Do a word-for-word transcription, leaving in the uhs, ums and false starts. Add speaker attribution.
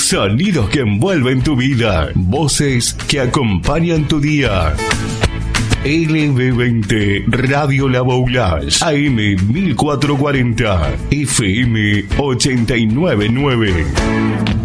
Speaker 1: Sonidos que envuelven tu vida. Voces que acompañan tu día. L B veinte Radio La Boulage, A M mil cuatrocientos cuarenta, F M ochenta y nueve punto nueve.